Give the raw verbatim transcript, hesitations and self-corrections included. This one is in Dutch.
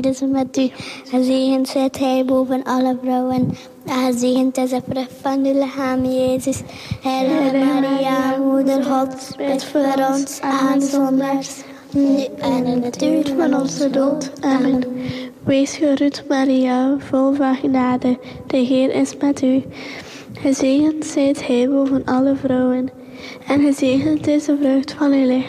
Het is met u. Gezegend zijt gij boven alle vrouwen. En gezegend is de vrucht van uw lichaam, Jezus. Heilige Maria, moeder Gods, bid voor ons en zondaars, nu en in het uur van onze dood. Amen. Wees gegroet, Maria, vol van genade. De Heer is met u. Gezegend zijt gij boven alle vrouwen. En gezegend is de vrucht van uw lichaam.